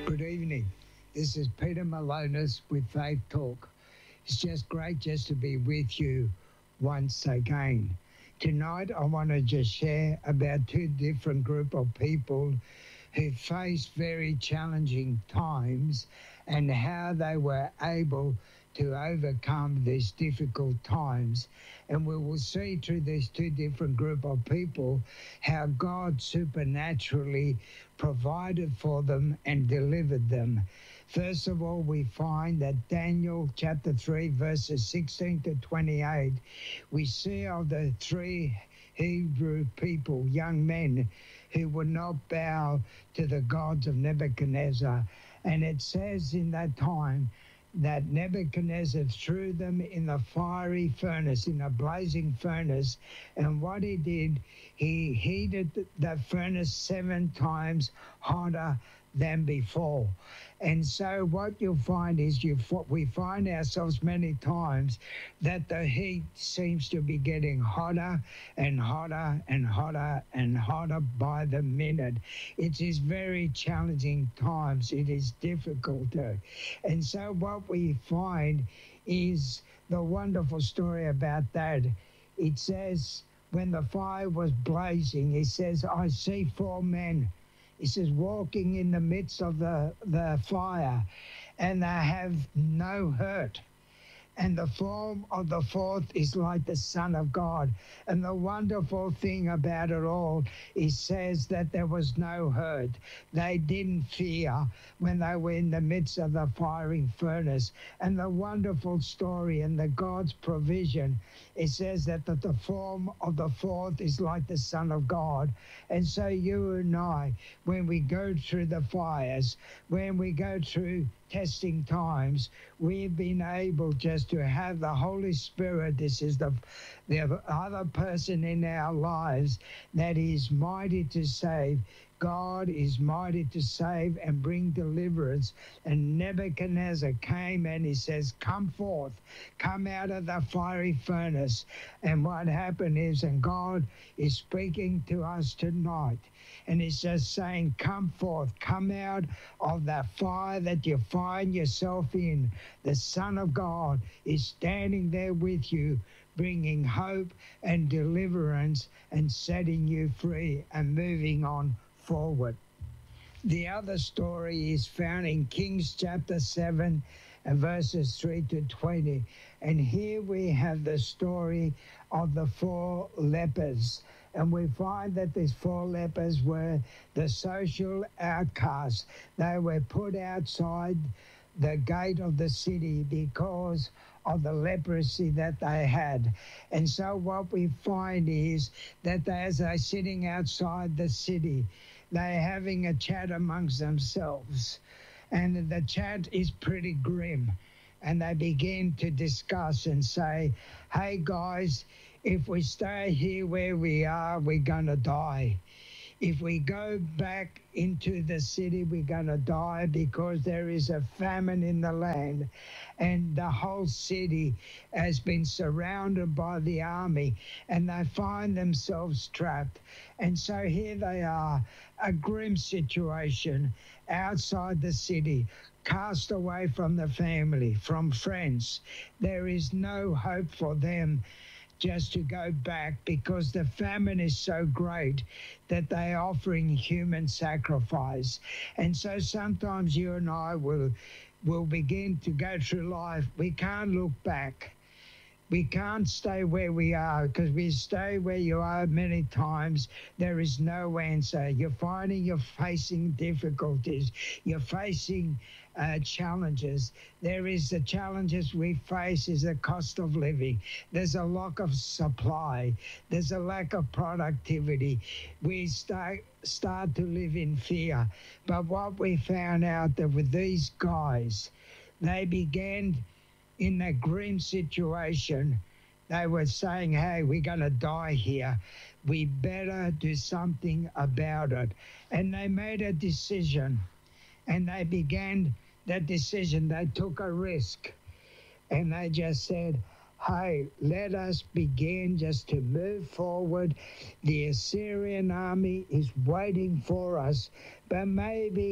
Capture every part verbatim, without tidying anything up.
Good evening. This is Peter Malonis with Faith Talk. It's just great just to be with you once again. Tonight I want to just share about two different group of people who faced very challenging times and how they were able to overcome these difficult times. And we will see through these two different group of people how God supernaturally provided for them and delivered them. First of all, we find that Daniel chapter three, verses sixteen to twenty-eight, we see of the three Hebrew people, young men, who would not bow to the gods of Nebuchadnezzar. And it says in that time that Nebuchadnezzar threw them in the fiery furnace, in a blazing furnace. And what he did, he heated the furnace seven times hotter than before. And so what you'll find is you we find ourselves many times that the heat seems to be getting hotter and hotter and hotter and hotter by the minute. It is very challenging times. It is difficult. uh, And so what we find is the wonderful story about that. It says, when the fire was blazing, it says, I see four men. He says, walking in the midst of the, the fire, and they have no hurt. And the form of the fourth is like the Son of God. And the wonderful thing about it all, it says that there was no hurt. They didn't fear when they were in the midst of the firing furnace. And the wonderful story and the God's provision, it says that the, the form of the fourth is like the Son of God. And so you and I, when we go through the fires, when we go through testing times, we've been able just to have the Holy Spirit. This is the, the other person in our lives that is mighty to save. God is mighty to save and bring deliverance. And Nebuchadnezzar came and he says, come forth, come out of the fiery furnace. And what happened is, and God is speaking to us tonight, and he's just saying, come forth, come out of that fire that you find yourself in. The Son of God is standing there with you, bringing hope and deliverance and setting you free and moving on forward. The other story is found in Kings chapter seven and verses three to twenty. And here we have the story of the four lepers. And we find that these four lepers were the social outcasts. They were put outside the gate of the city because of the leprosy that they had. And so what we find is that as they're sitting outside the city, they're having a chat amongst themselves. And the chat is pretty grim. And they begin to discuss and say, hey guys, if we stay here where we are, we're going to die. If we go back into the city, we're going to die because there is a famine in the land. And the whole city has been surrounded by the army, and they find themselves trapped. And so here they are, a grim situation outside the city, cast away from the family, from friends. There is no hope for them just to go back because the famine is so great that they're offering human sacrifice. And so sometimes you and I will will begin to go through life. We can't look back. We can't stay where we are, because we stay where you are many times. There is no answer. You're finding you're facing difficulties. You're facing uh, challenges. There is the challenges we face is the cost of living. There's a lack of supply. There's a lack of productivity. We start start to live in fear. But what we found out that with these guys, they began in that grim situation. They were saying, hey, we're going to die here. We better do something about it. And they made a decision, and they began that decision. They took a risk, and they just said, hey, let us begin just to move forward. The Assyrian army is waiting for us, but maybe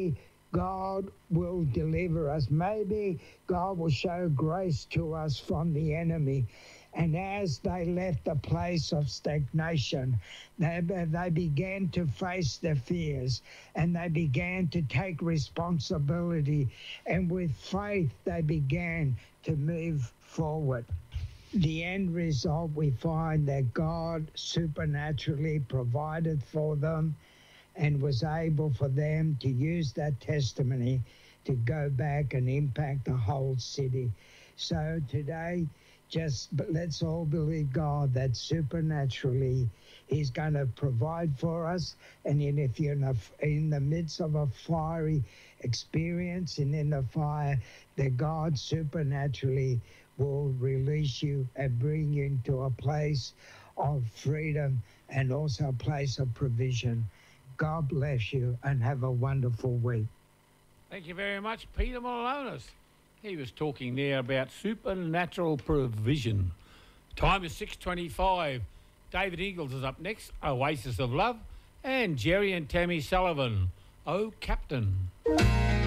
God will deliver us. Maybe God will show grace to us from the enemy. And as they left the place of stagnation, they, they began to face their fears and they began to take responsibility. And with faith, they began to move forward. The end result, we find that God supernaturally provided for them and was able for them to use that testimony to go back and impact the whole city. So today, just but let's all believe God that supernaturally He's going to provide for us. And in, if you're in, a, in the midst of a fiery experience and in the fire, that God supernaturally will release you and bring you into a place of freedom and also a place of provision. God bless you and have a wonderful week. Thank you very much, Peter Malonis. He was talking there about supernatural provision. Time is six twenty-five. David Eagles is up next, Oasis of Love, and Jerry and Tammy Sullivan, Oh Captain.